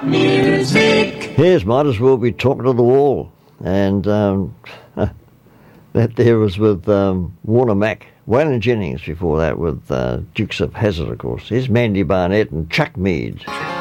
music. Yes, might as well be talking to the wall. And that there was with Warner Mac. Waylon Jennings before that with Dukes of Hazzard, of course. Here's Mandy Barnett and Chuck Mead.